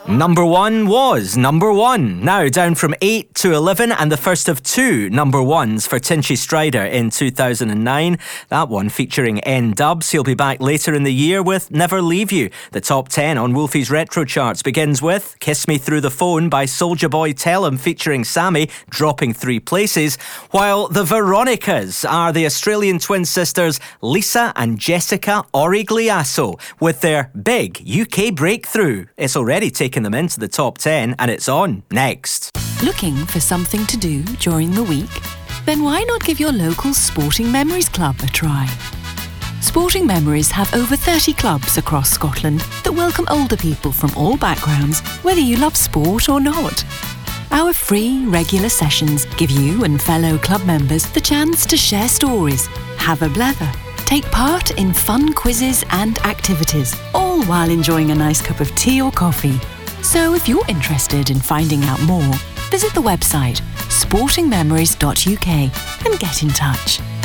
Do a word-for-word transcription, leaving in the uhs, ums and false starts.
Number one was number one. Now down from eight to eleven, and the first of two number ones for Tinchy Strider in two thousand nine. That one featuring N-Dubs. He'll be back later in the year with Never Leave You. The top ten on Wolfie's Retro Charts begins with Kiss Me Through the Phone by Soulja Boy Tell 'Em featuring Sammy, dropping three places, while the Veronicas are the Australian twin sisters Lisa and Jessica Origliasso with their big U K breakthrough. It's already taken them into the top ten, and it's on next. Looking for something to do during the week? Then why not give your local Sporting Memories Club a try? Sporting Memories have over thirty clubs across Scotland that welcome older people from all backgrounds, whether you love sport or not. Our free, regular sessions give you and fellow club members the chance to share stories, have a blether, take part in fun quizzes and activities, all while enjoying a nice cup of tea or coffee. So if you're interested in finding out more, visit the website sporting memories dot U K and get in touch.